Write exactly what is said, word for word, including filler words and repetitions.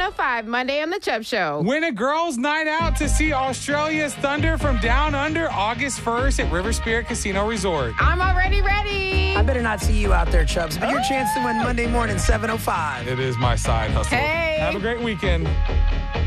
oh five, Monday on The Chubb Show. Win a girls' night out to see Australia's Thunder from Down Under August first at River Spirit Casino Resort. I'm already ready. I better not see you out there, Chubbs, but your chance to win Monday morning, seven oh five. It is my side hustle. Hey. Have a great weekend.